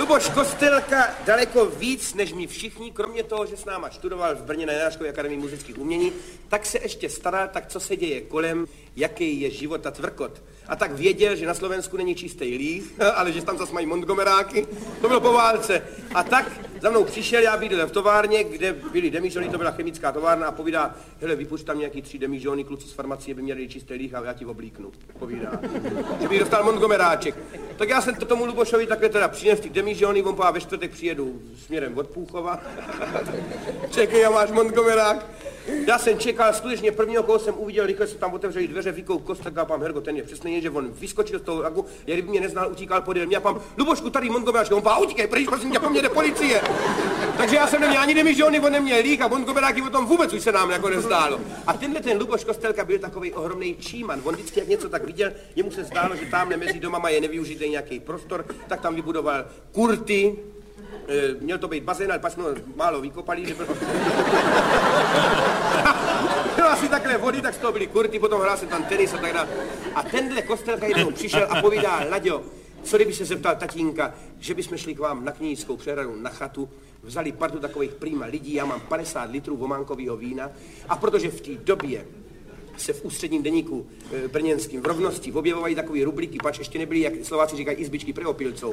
Luboš Kostelka daleko víc, než my všichni, kromě toho, že s náma študoval v Brně na Janáčkově akademii muzických umění, tak se ještě staral, tak co se děje kolem, jaký je život a tvrkot. A tak věděl, že na Slovensku není čistý líh, ale že tam zase mají Montgomeráky, to bylo po válce. A tak za mnou přišel, já bydlel v továrně, kde byly demižony, to byla chemická továrna, a povídá, hele, vypušť tam nějaký 3 demižony, kluci z farmacie by měli čistý líh a já ti oblíknu, povídá. Že bych dostal Montgomeráček. Tak já jsem to tomu Lubošovi takhle teda přinesl ty demižony, on pová, ve čtvrtek přijedu směrem od Půchova. Čekej, já máš Montgomerák. Já jsem čekal, skutečně prvního, koho jsem uviděl, rychle se tam otevřeli dveře, vykou Kostelka a pám, Hergo, ten je přesně, že on vyskočil z toho lagu, jak kdyby mě neznal, utíkal podél mě a pám, Lubošku, tady Montgomeráček, on pá, utíkej, pryč, prosím tě, po mně jde policie. Takže já jsem neměl ani demižony, on neměl lík a Montgomeráky o tom vůbec už se nám jako nezdálo. A tenhle ten Luboš Kostelka byl takový ohromný číman, on vždycky jak něco tak viděl, jemu se zdálo, že tamhle mezi domama je nevyužitý nějaký prostor, tak tam vybudoval kurty. Měl to být bazén, ale pak jsme málo vykopali, že byl... Bylo asi takhle vody, tak z toho byly kurty, potom hrál se tam tenis a tak dále. A tenhle Kostelka jednou přišel a povídá, Laďo, co kdyby se zeptal tatínka, že bychom šli k vám na Knížskou přehradu na chatu, vzali partu takových prýma lidí, já mám 50 litrů vománkového vína a protože v té době se v ústředním deníku brněnským v Rovnosti objevovají takové rubriky, pač ještě nebyly, jak Slováci říkají, izbičky pre opilcov.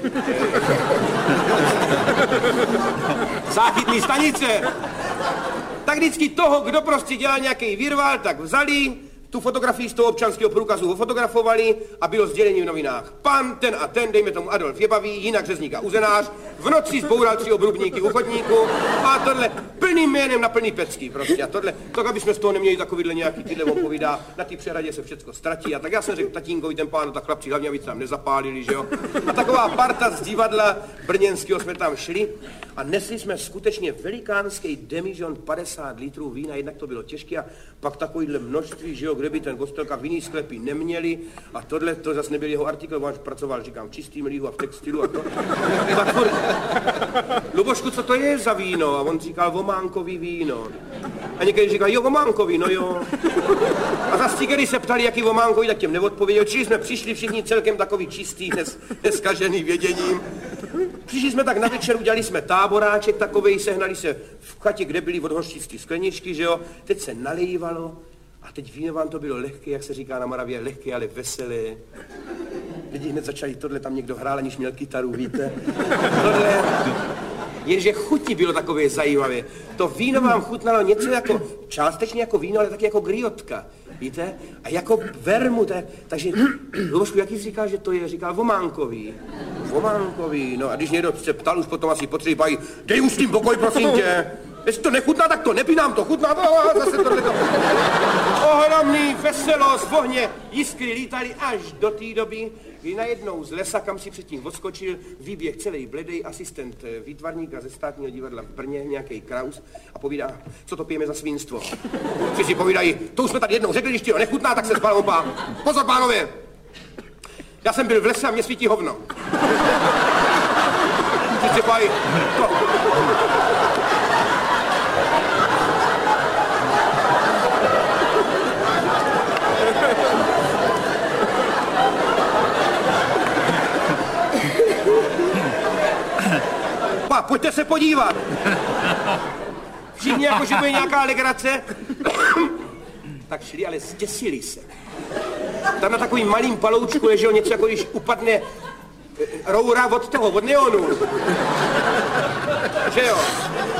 Záchytný stanice. Tak vždycky toho, kdo prostě dělal nějaký virvál, tak vzali, tu fotografii z toho občanského průkazu fotografovali a bylo sdělení v novinách. Pan ten a ten, dejme tomu Adolf Jebavý, jinak řezník a uzenář, v noci zboural 3 obrubníky u chodníku a tohle plným jménem na plný pecky prostě. A tohle, tak abychom z toho neměli takovýhle nějaký, tyhle on povídá, na té přehradě se všecko ztratí. A tak já jsem řekl tatínkovi, ten pán, tak chlapci hlavně, aby se tam nezapálili, že jo. A taková parta z divadla brněnského jsme tam šli a nesli jsme skutečně velikánský demižon 50 litrů vína, jednak to bylo těžké a pak takovýhle množství, že jo, kde by ten Kostelka vinný sklepy neměli a tohle, to zase nebyl jeho artikl, on pracoval, říkám, v čistým líhu a v textilu a to. Tak furt, Lubošku, co to je za víno? A on říkal, vománkový víno. A někdy říkal, jo, vománkový, no jo. A zase když se ptali, jaký vománkový, tak těm neodpověděl. Čili jsme přišli všichni celkem takový čistý, neskažený věděním. Přišli jsme tak na večer, udělali jsme táboráček takovej, sehnali se v chatě, kde byly od hořčičky skleničky, že jo. Teď se nalejvalo a teď víno vám to bylo lehké, jak se říká na Moravě, lehké, ale veselé. Lidi hned začali, tohle tam někdo hrál, aniž měl kytaru, víte. Tohle, jenže chutí bylo takové zajímavé. To víno vám chutnalo něco jako, částečně jako víno, ale taky jako griotka, víte? A jako vermut, takže, Lubošku, jaký jsi říkal, že to je? Říkal vománkový. Vománkový, no a když někdo se ptal, už potom asi po 3 pají, dej už tím pokoj, prosím tě. Jestli to nechutná, tak to nepí nám to chutná, zase tohleto. Ohromný veselost, v ohně, jiskry lítaly až do té doby, kdy najednou z lesa, kam si předtím odskočil, výběh celý bledej asistent výtvarníka ze Státního divadla v Brně, nějaký Kraus, a povídá, co to pijeme za svinstvo. Si povídají, to už jsme tady jednou řekli, když ti to nechutná, tak se spal pán. Pozor, pánové, já jsem byl v lese a mě svítí hovno. Si povídají, pojďte se podívat. Všichni jako, že bude nějaká legrace. Tak šli, ale zděsili se. Tam na takovým malým paloučku leželo něco, jako když upadne roura od toho, od neonu. Že jo?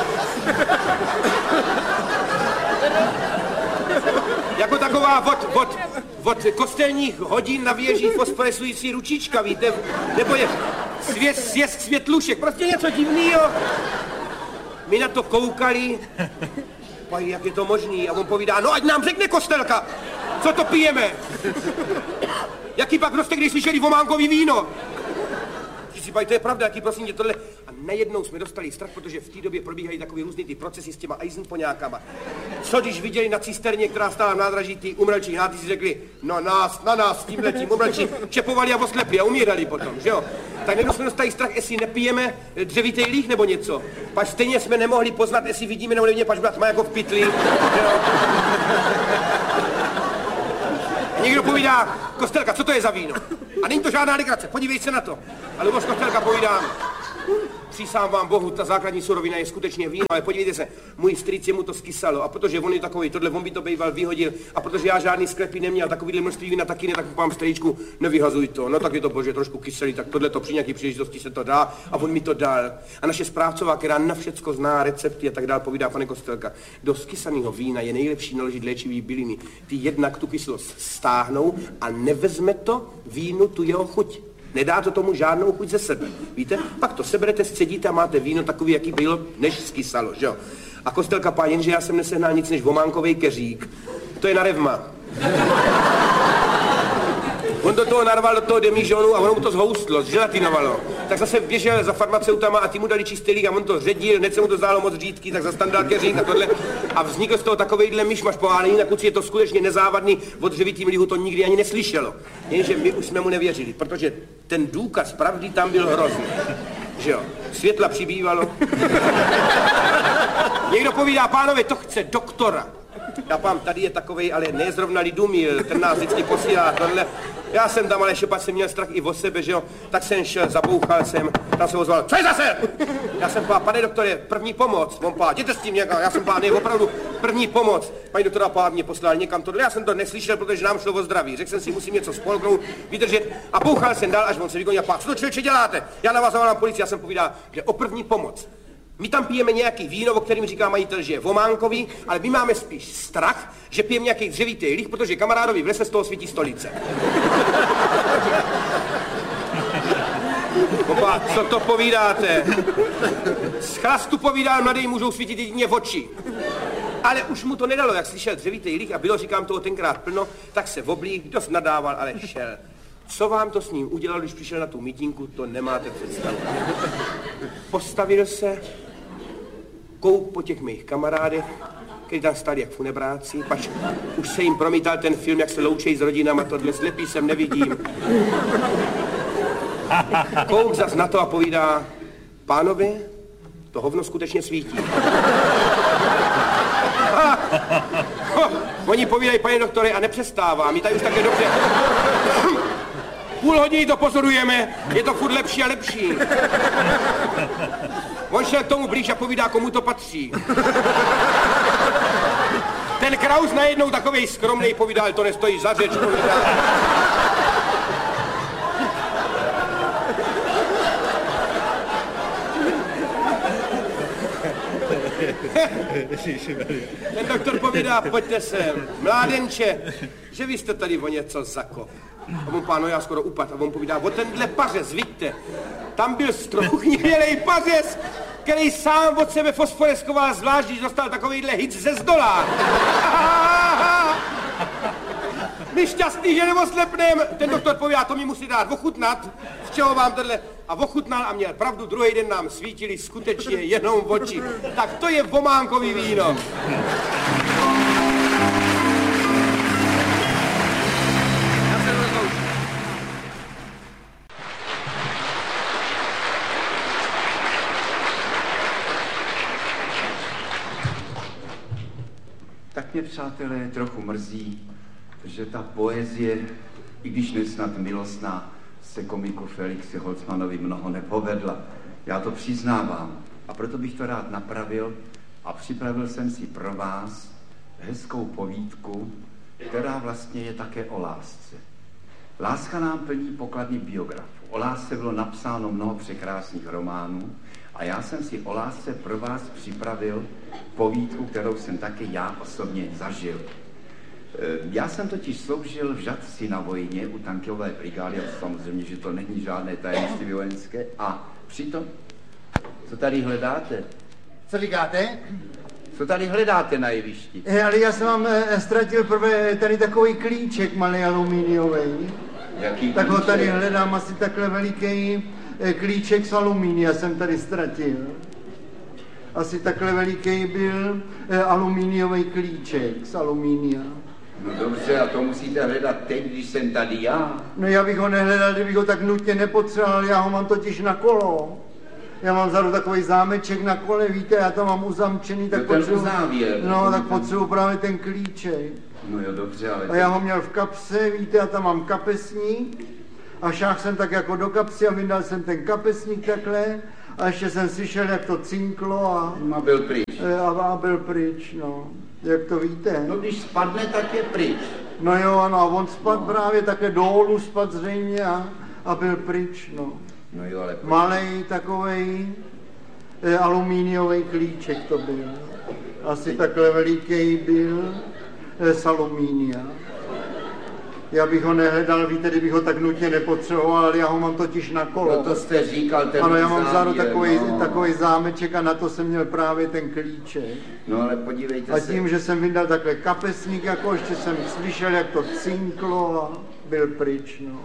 Jako taková od kostelních hodin na věži fosforescující ručička, víte? Nebo je svěst světlušek, prostě něco divného. My na to koukali, pají, jak je to možný, a on povídá, no ať nám řekne Kostelka, co to pijeme. Jaký pak prostě, když slyšeli vománkový víno. Si pají, to je pravda, jaký prosím tě tohle. A najednou jsme dostali strach, protože v té době probíhají takový různý ty procesy s těma Eisenpoňákama. Co když viděli na cisterně, která stála v nádraží, ty umrlčí náty si řekli, no na nás, tímhletím umrlčí, čepovali a oslepli a umírali potom, že jo? Tak najednou jsme dostali strach, jestli nepijeme dřevitý líh nebo něco. Pač stejně jsme nemohli poznat, jestli vidíme nebo nevidíme, pač byla tma jako v pytli, že jo? někdo povídá, Kostelka, co to je za víno? A není to žádná legrace, podívej se na to. A Luboš Kostelka povídá, přísám vám Bohu, ta základní surovina je skutečně víno, ale podívejte se, můj strýc mu to skysalo a protože on je takový, tohle on by to býval vyhodil a protože já žádný sklepy neměl, takovýhle množství vína taky ne, tak vám strýčku, nevyhazuj to, no tak je to bože trošku kyselý, tak tohle to při nějaký příležitosti se to dá a on mi to dal. A naše správcová, která na všecko zná recepty a tak dál, povídá, pane Kostelka, do skysaného vína je nejlepší naložit léčivý byliny. Ty jednak tu kyselost stáhnou a nevezme to vínu tu jeho chuť. Nedá to tomu žádnou chuť ze sebe, víte? Pak to seberete, scedíte a máte víno takový, jaký bylo, než skysalo, že jo? A Kostelka pá, jenže já jsem nesehnal nic než vománkovej keřík. To je na revma. On do toho narval do toho demižonu a ono mu to zhoustlo, zželatinovalo. Tak zase běžel za farmaceutama a ty mu dali čistý lík a on to ředil, hned se mu to zdálo moc řídký, tak zase tam dal keřík a tohle. A vznikl z toho takovejhle myšmaš pohálený, na kluci je to skutečně nezávadný, o dřevitým lihu to nikdy ani neslyšelo. Jenže my už jsme mu nevěřili, protože ten důkaz pravdy tam byl hrozný. Že jo, světla přibývalo. Někdo povídá, pánové, to chce doktora. Já pám, tady je takovej, ale ne zrovna Lidumil, ten nás vždycky posílá tohle. Já jsem tam ale šepat jsem měl strach i o sebe, že jo, tak jsem šel, zabouchal jsem, tam jsem ozval, co je zase? Já jsem pá, pane doktore, první pomoc, on pá, jděte s tím někam, já jsem pá, ne, opravdu, první pomoc. Paní doktora pá mě poslal někam tohle, já jsem to neslyšel, protože nám šlo o zdraví, řekl jsem si, musím něco spolknout, vydržet a bouchal jsem dál, až on se vygonil, pá, co to člověče děláte? Já na vás zavolám policii, já jsem povídal, že o první pomoc. My tam pijeme nějaký víno, o kterým říká majitel, že je vománkový, ale my máme spíš strach, že pijeme nějaký dřevitý líh, protože kamarádovi v lese z toho svítí stolice. Opa, co to povídáte? Z chlastu povídá, mladý můžou svítit jedině v oči. Ale už mu to nedalo, jak slyšel dřevitý líh a bylo, říkám, toho tenkrát plno, tak se oblík, dost nadával, ale šel. Co vám to s ním udělal, když přišel na tu mítinku, to nemáte představu. Postavil se, kouk po těch mých kamarádech, kteří tam stali jak funebráci, pač už se jim promítal ten film, jak se loučejí s rodinama, tohle slepý jsem nevidím. Kouk zas na to a povídá, pánovi, to hovno skutečně svítí. Oni povídají, pane doktore, a nepřestává, my tady už také dobře. Půl hodiny to pozorujeme, je to furt lepší a lepší. On šel k tomu blíž a povídá, komu to patří. Ten Kraus najednou takovej skromnej povídal, to nestojí za řeč, povídá. Ten doktor povídá, pojďte sem, mládenče, že vy jste tady o něco zakop. A on páno, já skoro upad. A on povídá, o tenhle pařez, vidíte, tam byl strouchnivělej pařez, který sám od sebe fosforeskoval, zvlášť, když dostal takovýhle hic ze zdola. My šťastný, že neoslepnem. Ten doktor povídá, to mi musí dát ochutnat, z čeho vám tohle. A ochutnal a měl pravdu, druhý den nám svítili skutečně jenom oči. Tak to je vománkový víno. Tak mě, přátelé, trochu mrzí, že ta poezie, i když nesnad milostná, se komiku Felixi Holzmanovi mnoho nepovedla. Já to přiznávám a proto bych to rád napravil a připravil jsem si pro vás hezkou povídku, která vlastně je také o lásce. Láska nám plní pokladny biografů. O lásce bylo napsáno mnoho překrásných románů a já jsem si o lásce pro vás připravil povídku, kterou jsem také já osobně zažil. Já jsem totiž sloužil v Žatci na vojně u tankové brigády, a samozřejmě, že to není žádné tajemství vojenské. A přitom, co tady hledáte? Co říkáte? Co tady hledáte na jevišti? Ale já jsem vám ztratil prvé tady takový klíček malý alumíniový. Jaký tak klíček? ho tady hledám, asi takhle veliký klíček z alumínia jsem tady ztratil. Asi takhle veliký byl alumíniový klíček z alumínia. No dobře, a to musíte hledat teď, když jsem tady já. No já bych ho nehledal, kdybych ho tak nutně nepotřeboval, já ho mám totiž na kolo. Já mám vzadu takový zámeček na kole, víte, já to mám uzamčený, tak potřebuji závěr. No, tak potřebuji právě ten klíček. No jo, dobře, ale... A já ho měl v kapse, víte, já tam mám kapesník a šáhl jsem tak jako do kapsy a vyndal jsem ten kapesník takhle a ještě jsem slyšel, jak to cinklo a byl pryč. A byl pryč, no. Jak to víte? No když spadne, tak je pryč. No jo, ano, a on spadl právě také dolů, spadl zřejmě a byl pryč, no. No jo, ale... Malej takovej alumíniový klíček to byl. Asi takhle veliký byl z alumínia. Já bych ho nehledal, víte, kdybych ho tak nutně nepotřeboval, ale já ho mám totiž na kolo. No to jste říkal, ten ano, já mám vzadu no. takový zámeček a na to jsem měl právě ten klíček. No ale podívejte se. A tím, že jsem vyndal takhle kapesník, jako ještě jsem slyšel, jak to cinklo a byl pryč, no.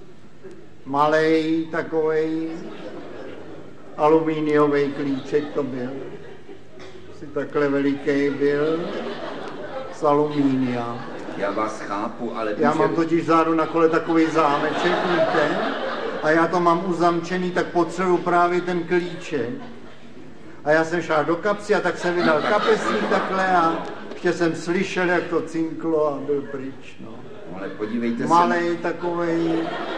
Malej takovej alumíniový klíček to byl. Asi takhle veliký byl z alumínia. Já vás chápu, ale... Já mám totiž vzadu na kole takový zámeček, víte? A já to mám uzamčený, tak potřebuji právě ten klíček. A já jsem šel do kapsy a tak jsem vydal kapesník takhle a ještě jsem slyšel, jak to cinklo a byl pryč, no. Ale podívejte se... Malej takovej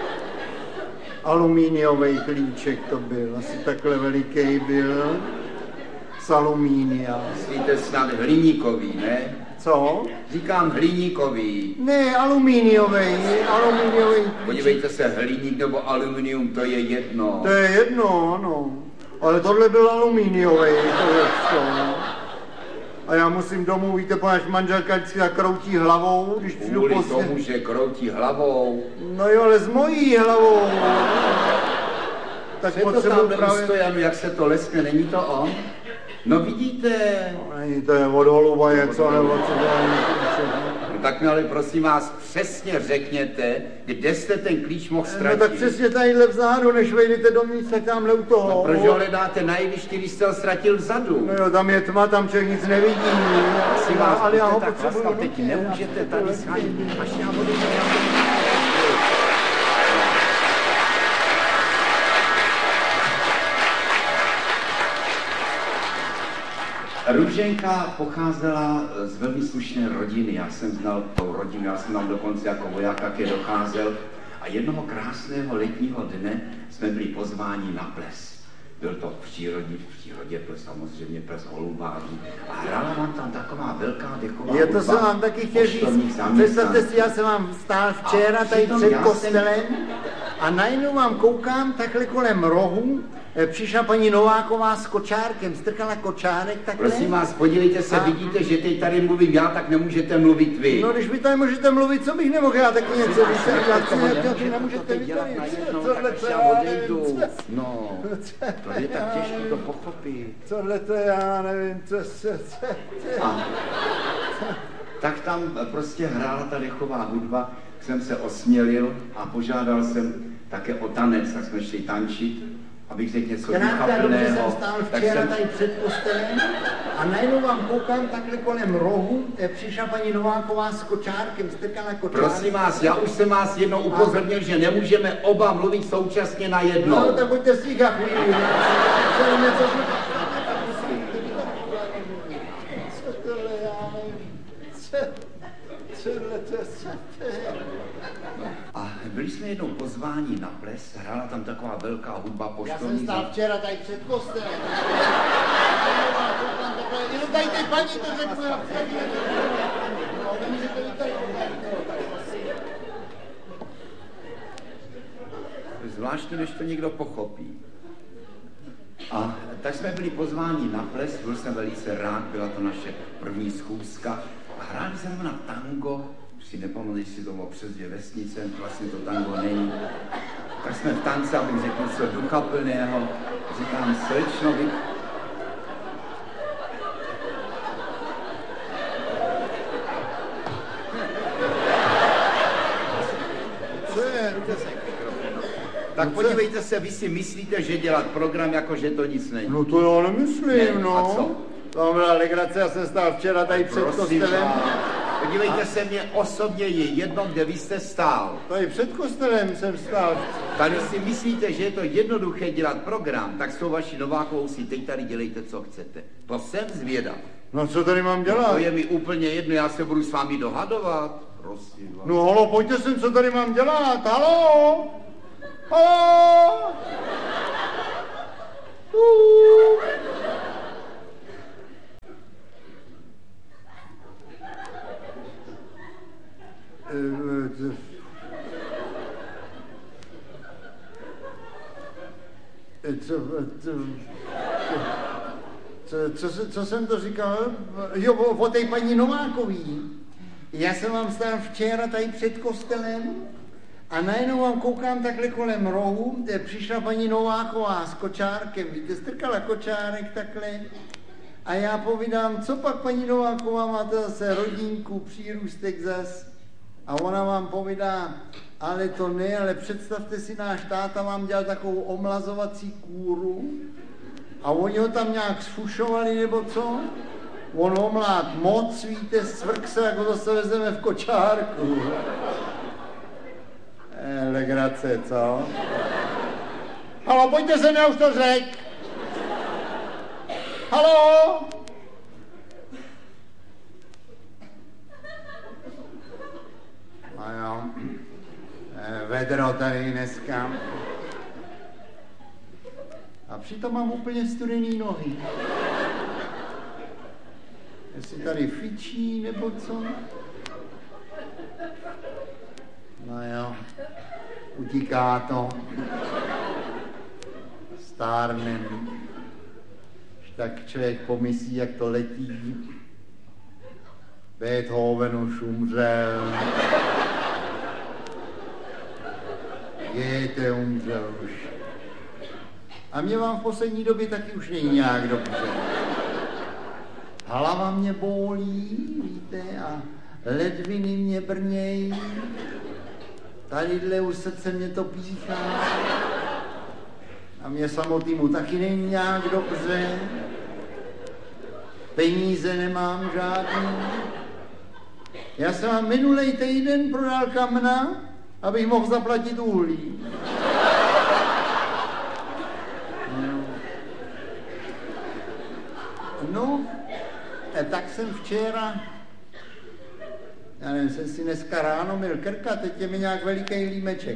alumíniový klíček to byl, asi takhle veliký byl, z alumínia. Myslíte snad hliníkový, ne? Co? Říkám hliníkový. Ne, alumíniový. Podívejte se, hliník nebo aluminium, to je jedno. To je jedno, ano. Ale tohle byl alumíniový, tohle. A já musím domů, víte, poněvadž manželka vždycky tak kroutí hlavou, když přijdu pozdě. Kvůli tomu, že kroutí hlavou. No jo, ale s mojí hlavou. Tak potřebuji právě... Stojanu, jak se to leskne, není to on? No vidíte. No, není to je od holuba něco, nebo co to je. No tak mi ale prosím vás přesně řekněte, kde jste ten klíč mohl ztratit. No tak přesně tadyhle vzadu, než vejdete dovnitř, tak tamhle u toho. No proč ho hledáte na jevišti, když jste ho ztratil vzadu? No jo, tam je tma, tam člověk nic nevidí. Prosím vás, ale já ho tak potřebuji. Vlastně, teď nemůžete tady schánit, až já budu... Růženka pocházela z velmi slušné rodiny. Já jsem znal tou rodinu, já jsem tam dokonce jako voják také docházel. A jednoho krásného letního dne jsme byli pozváni na ples. Byl to v přírodě ples, samozřejmě ples holubářů. A hrála vám tam taková velká dechová hudba. To jsem vám taky chtěl říct. Představte si, já jsem vám stál včera tady před kostelem a najednou vám koukám takhle kolem rohu. Přišla paní Nováková s kočárkem, strkala kočárek takhle. Prosím vás, podívejte se, vidíte, že teď tady mluvím já, tak nemůžete mluvit vy. No, když vy tady můžete mluvit, co bych nemohl, já taky něco vysvětlit, nemůžete vypadat. No, to je tak těžké to pochopit. Tohle to já nevím, co. Tak tam prostě hrála ta dechová hudba, jsem se osmělil a požádal jsem také o tanec, tak jsme šli tančit. Abych řekl něco duchaplného. Jsem stál včera tady před kostelem a najednou vám koukám takhle kolem rohu, přišla paní Nováková s kočárkem, strkala kočárek. Prosím vás, já už jsem vás jednou upozornil, že nemůžeme oba mluvit současně na jedno. No, tak pojďte si za chvíli. Co tohle já nevím. A byli jsme jednou pozváni na ples, hrála tam taková velká hudba poštovní. Já jsem stál včera tady před kostelem. Jenom tady teď paní to řeknu. Zvláštní, než to někdo pochopí. A tak jsme byli pozváni na ples, byl jsem velice rád, byla to naše první schůzka. A hráli jsme na tango, si nepamatuji, si to bylo přes 2 vesnice, vlastně to tango není. Tak jsme v tance, abych řekl něco duchaplného, říkám slečno, vy... Tak podívejte se, vy si myslíte, že dělat program, jako že to nic není. No to já nemyslím, ne, no. A co? To byla legrace, já jsem stál včera tady před kostelem. Podívejte se, mě osobně je jedno, kde vy jste stál. Tady před kostelem jsem stál. Tady si myslíte, že je to jednoduché dělat program, tak s tou vaší Novákovou si teď tady dělejte, co chcete. To jsem zvědav. No co tady mám dělat? To je mi úplně jedno, já se budu s vámi dohadovat. Prosím vás. No halo, pojďte sem, co tady mám dělat, halo? Halo? Co jsem to říkal? Jo, o té paní Novákový. Já jsem vám stál včera tady před kostelem a najednou vám koukám takhle kolem rohu, přišla paní Nováková s kočárkem, víte, strkala kočárek takhle a já povídám, co pak paní Nováková, máte zase rodinku, přírůstek zas a ona vám povídá, ale to ne, ale představte si, náš táta vám dělal takovou omlazovací kůru a oni ho tam nějak sfušovali nebo co? On omlát moc, víte, svrk se, jako zase vezeme v kočárku. Legrace, co? Halo, pojďte se, já už to řek. Halo? No jo, vedro tady dneska. A přitom mám úplně studený nohy. Jestli tady fičí, nebo co? No jo, utíká to. Stárnem. Tak člověk pomyslí, jak to letí. Beethoven už umřel. Goethe umřel už. A mě vám v poslední době taky už není nějak dobře. Hlava mě bolí, víte, a ledviny mě brnějí. Tadyhle u srdce mě to píchá. A mě samotnému taky není nějak dobře. Peníze nemám žádný. Já jsem vám minulej týden prodal kamna, abych mohl zaplatit uhlí. No, tak jsem včera, já nevím, jsem si dneska ráno měl krka, teď je mi nějak veliký límeček.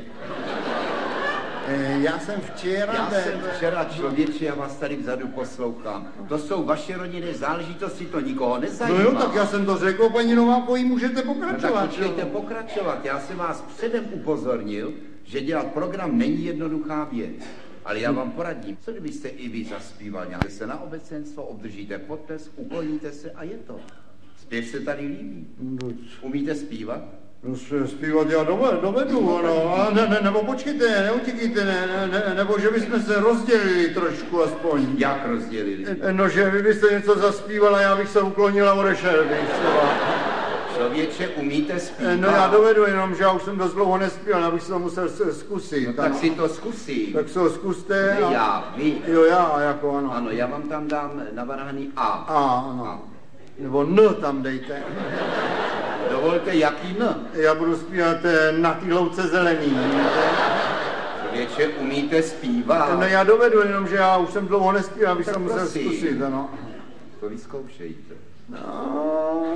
Já jsem včera, člověče, já vás tady vzadu poslouchám. To jsou vaše rodinné záležitosti, to nikoho nezajímá. No jo, tak já jsem to řekl, paní Novákový, můžete pokračovat. No tak počkejte pokračovat, já jsem vás předem upozornil, že dělat program není jednoduchá věc. Ale já vám poradím, co kdybyste i vy zaspíval nějak se na obecenstvo, obdržíte potlesk, ukloníte se a je to. Zpěv se tady líbí. Umíte zpívat? No, zpívat já dovedu, ano. A nebo počkejte, neutíkejte, nebo že bychom se rozdělili trošku aspoň. Jak rozdělili? No, že vy byste něco zaspíval a já bych se uklonil a odešel bych třeba. Člověče, umíte zpívat? No já dovedu, jenom že já už jsem dost dlouho nespíval, já bych se to musel zkusit. No tak si to zkusím. Tak se ho zkuste. Ne, já, vy. Jo, já, jako ano. Ano, já vám tam dám navrhaný A. Ano. A. Nebo N tam dejte. Dovolte, jaký N? Já budu zpívat Na té louce zelený. Člověče, umíte zpívat? No já dovedu, jenom že já už jsem dlouho nespíval, abych se musel zkusit, ano. To vyzkoušejte. No,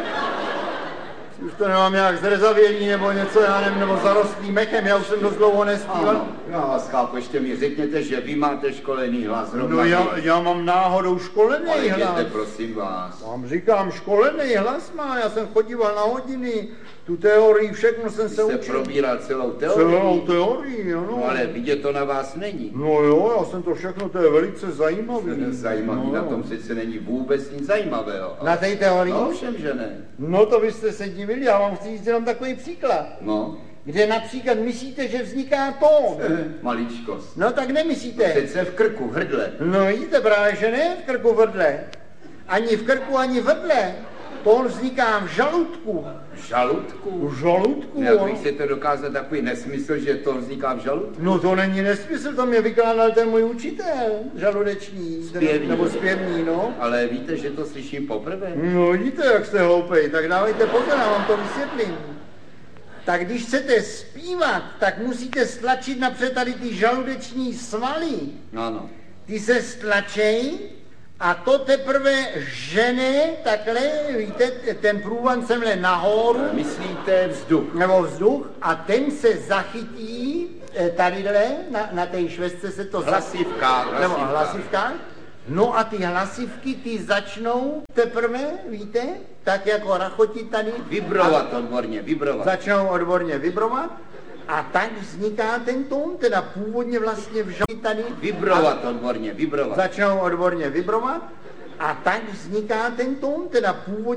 už to nemám nějak zrezavělý nebo něco, já nevím, nebo zarostlý mechem, já už jsem dost dlouho nespíval. Ano, já vás chápu, ještě mi řekněte, že vy máte školený hlas. No já mám náhodou školený hlas. Ale prosím vás. Vám říkám, školený hlas má, já jsem chodíval na hodiny, tu teorii, všechno jsem se učil. Jste probíral celou teorii? Celou teorii, ano. No ale vidět to na vás není. No jo, já jsem to všechno, to je velice zajímavý. Zajímavý, no. Na tom přece není vůbec nic zajímavého. Na té teorii? No všem, že ne. No to byste se divili, já vám chci říct jenom takový příklad. No. Kde například myslíte, že vzniká tón. Maličkost. No tak nemyslíte. No, přece v krku, v hrdle. No jíte právě, že ne v krku, v hrdle. Ani v krku, ani v hrdle. Tón vzniká v žaludku. V žaludku? V žaludku, jak bych si to dokázat takový nesmysl, že to vzniká v žaludku? No to není nesmysl, to mě vykládal ten můj učitel, žaludeční, zpěvní. Nebo zpěvní, no. Ale víte, že to slyším poprvé? No víte, jak jste hloupej, tak dávejte pozor, já vám to vysvětlím. Tak když chcete zpívat, tak musíte stlačit napřed tady ty žaludeční svaly. Ano. Ty se stlačej A to teprve žene, takhle, víte, ten průvan semhle nahoru. Myslíte vzduch? Nebo vzduch. A ten se zachytí tadyhle, na té švestce se to Hlasivkách. Nebo hlasivkách. No a ty hlasivky, ty začnou teprve, víte, tak jako rachotit tady. Vibrovat odborně, vibrovat. Začnou odborně vibrovat. A tak vzniká ten tón, teda původně vlastně v tady. Vibrovat odborně, vibrovat. Začnou odborně vibrovat. A tak vzniká ten tón, teda původně